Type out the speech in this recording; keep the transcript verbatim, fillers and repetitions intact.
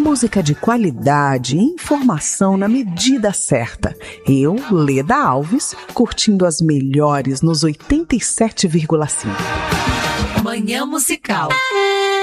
Música de qualidade e informação na medida certa. Eu, Leda Alves, curtindo as melhores nos oitenta e sete vírgula cinco. Manhã Musical.